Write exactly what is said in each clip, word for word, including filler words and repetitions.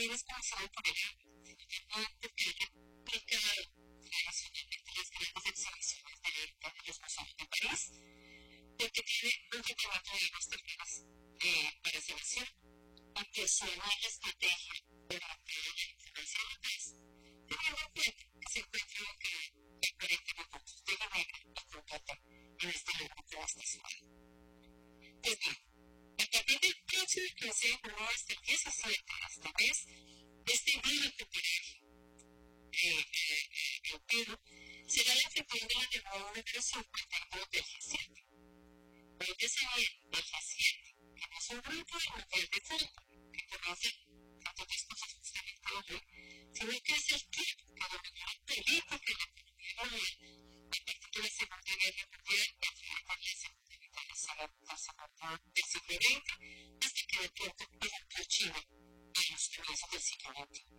también es conocido por el agua, sino también porque ha replicado tradicionalmente las grandes exhibiciones de arte de los museos de París, porque tiene un tratamiento de aguas termales eh, para sanación y posee la estrategia orientada a la información de paz, teniendo en cuenta que se encuentra ubicada a cuarenta minutos de Ginebra y Calcuta en este lugar estacional. Pues bien, a partir del próximo quince de junio hasta el diecisiete de este mes, este bíblico paraje eh, eh, en Perú será la anfitrión de la reunión número cincuenta y dos del G siete. Óyese bien, el G siete, que no es un grupo del Mundial de Fútbol, que comienza entre otras cosas justamente hoy, sino que es el club que dominó la política y la economía global a partir de la Segunda Guerra Mundial y a través de la Segunda Mitad del siglo veinte, hasta que de pronto irrumpió China a los comienzos del siglo veintiuno.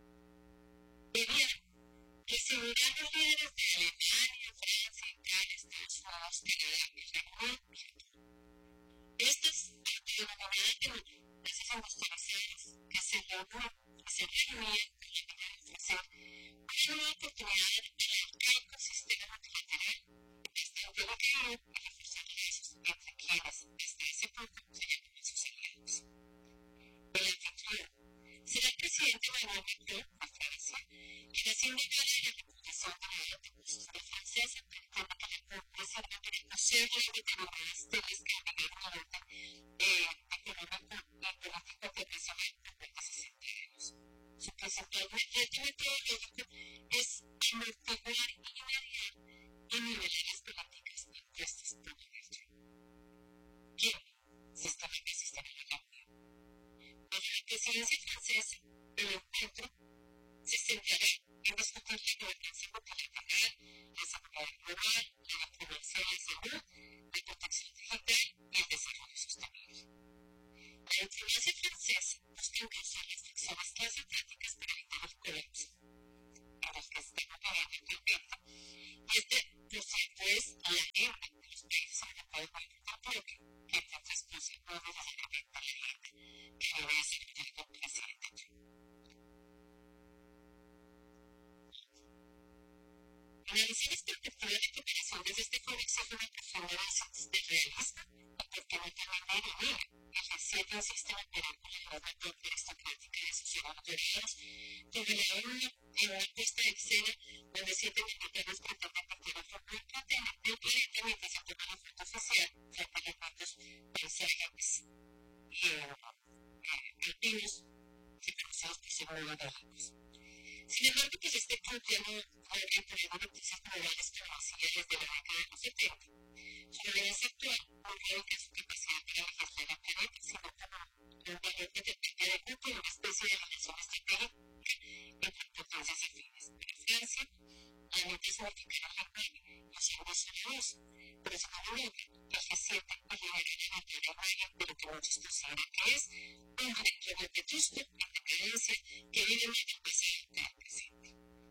Debían recibirán los líderes de Alemania, Francia, Italia, Estados Unidos, Canadá y Reino Unido. Estas autodenominadas democracias industrializadas que se reunían y se reunían con la idea de ofrecer una nueva oportunidad al arcaico sistema multilateral bastante decaído y reforzar lazos entre quienes desde ese punto se llamaban sus aliados. El anfitrión será el presidente Emmanuel Macron de Francia, quien haciendo gala de la reputación de la alta costura francesa pretende que la cumbre sirva para coser las determinadas telas que obligaron al orden eh, económico y político internacional por más de sesenta años. Su principal reto metodológico es amortiguar y mediar y nivelar las políticas impuestas por Donald Trump. ¿Quién? Sistema que sistema de la Unión. Bajo la presidencia francesa, el encuentro se centrará en discutir la gobernanza multilateral, la seguridad global, la diplomacia de la salud, la protección digital y el desarrollo sostenible. La diplomacia francesa busca impulsar las acciones transatlánticas para evitar el colapso en el que estamos viviendo actualmente. Y este, por cierto, es la agenda de los países europeos muy propio, que entre otras cosas no necesariamente la agenda que debe desarrollar el presidente Trump. Analizar las perspectivas de cooperación desde este foro exige una profunda dosis de realismo y, por qué no, también de ironía. El G siete insiste en operar con la norma propia aristocrática de sus órganos dorados, revelado en una, en una puesta de escena donde siete militares pretenden dictar el futuro del planeta mientras se toma la foto oficial frente a los bandos paisajes eh, eh, alpinos reconocidos por ser muy idólicos. Sin embargo, pues este club ya no logra imponer noticias globales como hacía desde la década de los setenta. Su violencia actual no radica en su capacidad para legislar el planeta, sino como un valor que depende de grupo y una especie de relación estratégica entre potencias afines. Para Francia, la meta es modificar el lenguaje y usar un solo voz, pero si no lo logra, el G siete eliminará la verdadera imagen de lo que muchos consideran que es un gran vetusto en decadencia que vive más del pasado que del presente.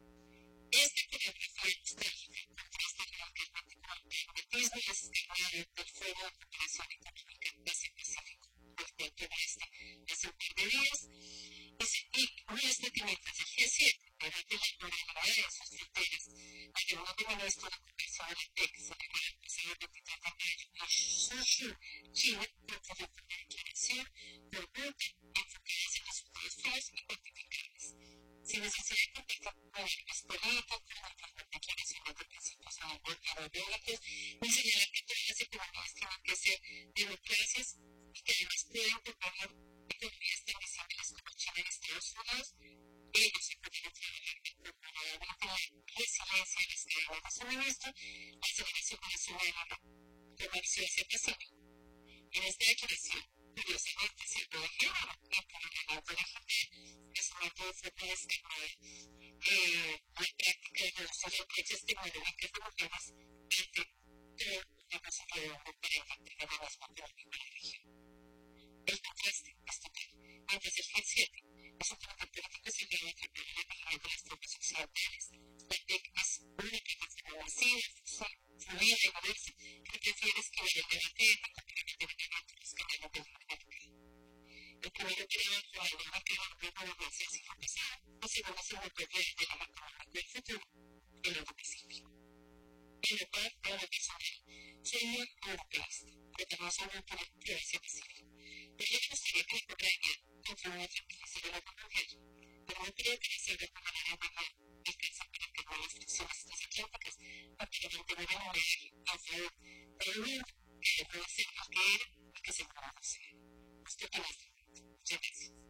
Esta coreografía nostálgica contrasta radicalmente con el pragmatismo descarnado del Foro de Cooperación Económica Asia-Pacífico, del cual tuve este hace un par de días, y, se, y muestra que mientras el G siete debate la moralidad de sus fronteras, la reunión de ministros de cooperación de la P E C celebrada el pasado veintitrés de mayo en Suzhou, China, concluyó con una declaración conjunta enfocada en resultados fríos y cuantificables, sin necesidad de competir con modelos políticos, ni firmar declaraciones de principios ideológicos, ni señalar que todas las economías tienen que ser democracias y que además pueden competir economías tan visibles como China y Estados Unidos. Ellos se podrían trabajar incorporadamente la resiliencia de las cadenas de suministro, la aceleración nacional y el comercio Asia-Pacífico. En esta declaración, curiosamente, se habló de género y empoderamiento digital, asumiendo de forma descarnada eh, la práctica de reducir las brechas tecnológicas de mujeres ante todo lo que se quedó para efectuar el dinamismo económico de la región. El contraste es total. Mientras el G siete es un comité político encargado de cambiar la vigilancia de las tropas occidentales, la P E C es una plataforma masiva, fluida y diversa que prefiere esquivar el debate ético para mantener abiertos los canales del mercado. El primero que bajo la lógica de la gobernanza no solo por privacidad civil. Pero yo me gustaría que la Ucrania contribuya a tranquilizar a la mujer, pero no creo que sea de alguna manera buena alcanzar para que no las restricciones transatlánticas para mantener el nivel a favor de la Unión que puede ser lo que era y que se puede hacer. Esto es todo. Muchas gracias.